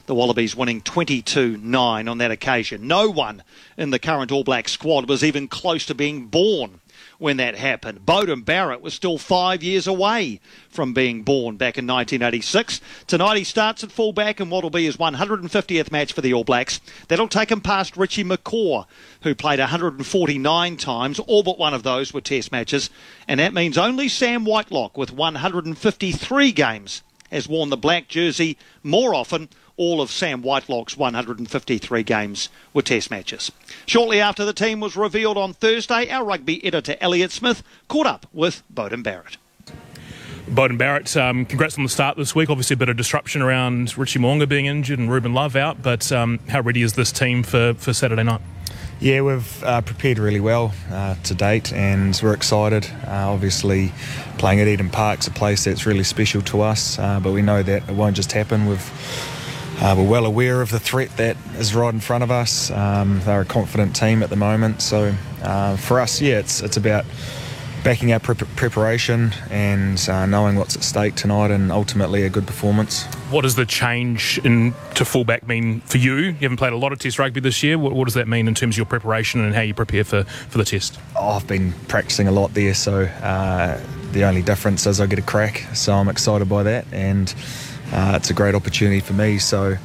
the Wallabies winning 22-9 on that occasion. No one in the current All Black squad was even close to being born when that happened. Beauden Barrett was still 5 years away from being born back in 1986. Tonight he starts at fullback in what will be his 150th match for the All Blacks. That'll take him past Richie McCaw, who played 149 times. All but one of those were Test matches. And that means only Sam Whitelock, with 153 games, has worn the black jersey more often. All of Sam Whitelock's 153 games were Test matches. Shortly after the team was revealed on Thursday, our rugby editor Elliot Smith caught up with Beauden Barrett. Beauden Barrett, congrats on the start this week. Obviously a bit of disruption around Richie Mo'unga being injured and Ruben Love out, but how ready is this team for Saturday night? Yeah, we've prepared really well to date, and we're excited. Obviously, playing at Eden Park's a place that's really special to us, but we know that it won't just happen. We're well aware of the threat that is right in front of us. They're a confident team at the moment, so for us, yeah, it's about backing our preparation and knowing what's at stake tonight, and ultimately a good performance. What does the change to fullback mean for you? You haven't played a lot of Test rugby this year. What does that mean in terms of your preparation and how you prepare for the Test? I've been practicing a lot there, so the only difference is I get a crack, so I'm excited by that, and it's a great opportunity for me. So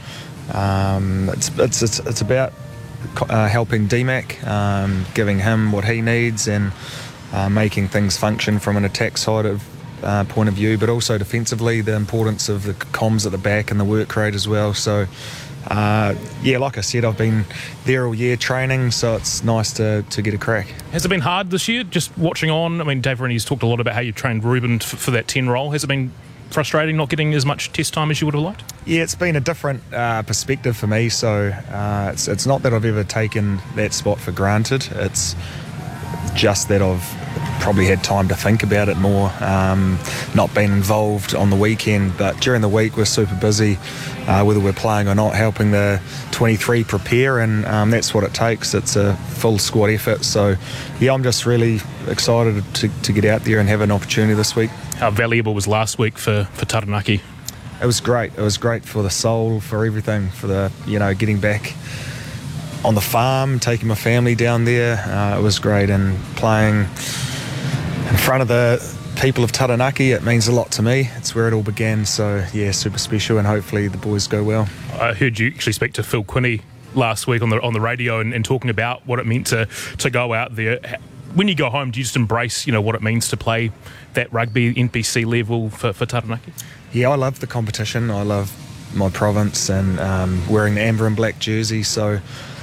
it's about helping DMAC, giving him what he needs, and making things function from an attack side of point of view, but also defensively, the importance of the comms at the back and the work rate as well. So yeah, like I said, I've been there all year training, so it's nice to get a crack. Has it been hard this year, just watching on? I mean, Dave Rennie's talked a lot about how you trained Ruben for that 10 role. Has it been frustrating not getting as much Test time as you would have liked? Yeah, it's been a different perspective for me, so it's not that I've ever taken that spot for granted. It's just that I've probably had time to think about it more, not been involved on the weekend, but during the week we're super busy, whether we're playing or not, helping the 23 prepare, and that's what it takes. It's a full squad effort, so yeah, I'm just really excited to get out there and have an opportunity this week. How valuable was last week for Taranaki? It was great. It was great for the soul, for everything, for the, getting back on the farm, taking my family down there. It was great, and playing in front of the people of Taranaki, it means a lot to me. It's where it all began, so yeah, super special, and hopefully the boys go well. I heard you actually speak to Phil Quinney last week on the radio and talking about what it meant to go out there. When you go home, do you just embrace what it means to play that rugby NPC level for Taranaki? Yeah, I love the competition. I love my province, and wearing the amber and black jersey, so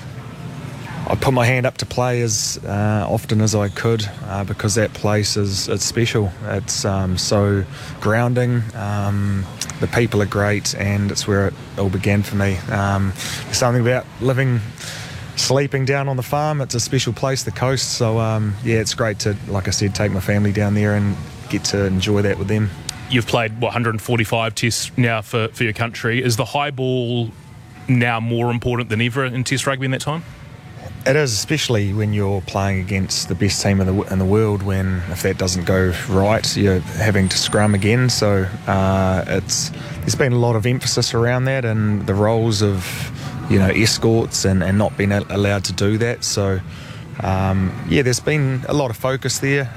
I put my hand up to play as often as I could, because that place it's special. It's so grounding. The people are great, and it's where it all began for me. There's something about sleeping down on the farm. It's a special place, the coast. So yeah, it's great to, like I said, take my family down there and get to enjoy that with them. You've played 145 tests now for your country. Is the high ball now more important than ever in Test rugby in that time? It is, especially when you're playing against the best team in the world, when if that doesn't go right, you're having to scrum again. So there's been a lot of emphasis around that, and the roles of escorts and not being allowed to do that. So yeah, there's been a lot of focus there.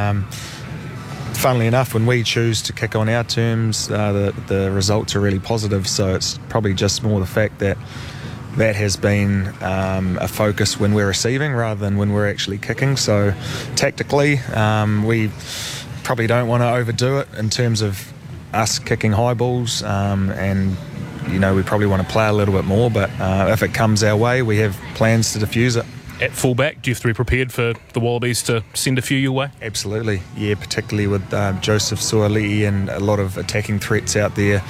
Funnily enough, when we choose to kick on our terms, the results are really positive. So it's probably just more the fact that has been a focus when we're receiving rather than when we're actually kicking. So tactically, we probably don't want to overdo it in terms of us kicking high balls, and we probably want to play a little bit more, but if it comes our way, we have plans to diffuse it. At fullback, do you have to be prepared for the Wallabies to send a few your way? Absolutely, yeah, particularly with Joseph Suaalii and a lot of attacking threats out there.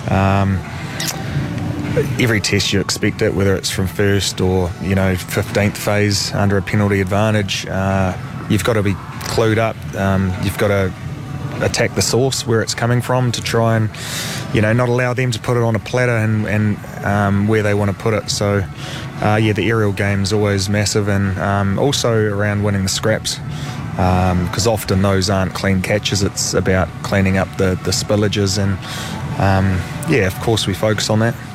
Every test you expect it, whether it's from first or 15th phase under a penalty advantage. You've got to be clued up. You've got to attack the source where it's coming from to try and not allow them to put it on a platter and where they want to put it. So yeah, the aerial game is always massive, and also around winning the scraps, because often those aren't clean catches. It's about cleaning up the spillages, and yeah, of course we focus on that.